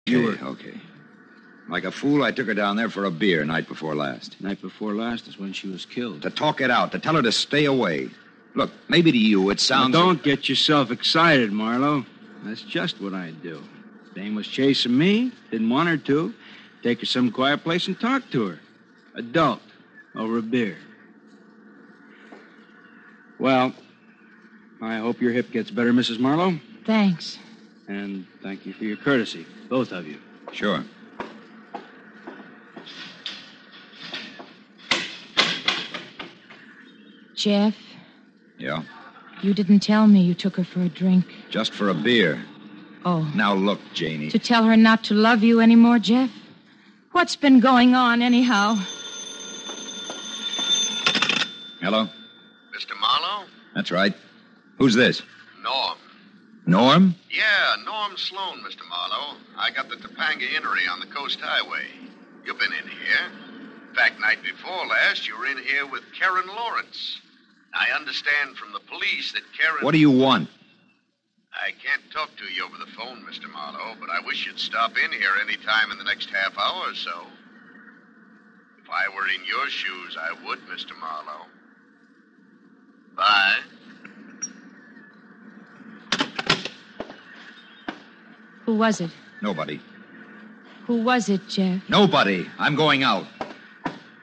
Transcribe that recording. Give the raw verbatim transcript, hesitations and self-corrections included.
Okay, You were... okay. Like a fool, I took her down there for a beer night before last. Night before last is when she was killed. To talk it out, to tell her to stay away. Look, maybe to you it sounds... Now, don't get yourself excited, Marlowe. That's just what I'd do. Dame was chasing me, didn't want her to. Take her some quiet place and talk to her. Adult, over a beer. Well, I hope your hip gets better, Missus Marlowe. Thanks. And thank you for your courtesy, both of you. Sure. Jeff? Yeah? You didn't tell me you took her for a drink. Just for a beer. Oh. Now look, Janie. To tell her not to love you anymore, Jeff? What's been going on, anyhow? Hello? Mister Marlowe? That's right. Who's this? Norm. Norm? Yeah, Norm Sloan, Mister Marlowe. I got the Topanga Innery on the Coast Highway. You've been in here. In fact, night before last, you were in here with Karen Lawrence. I understand from the police that Karen... What do you want? I can't talk to you over the phone, Mister Marlowe, but I wish you'd stop in here any time in the next half hour or so. If I were in your shoes, I would, Mister Marlowe. Bye. Who was it? Nobody. Who was it, Jeff? Nobody. I'm going out.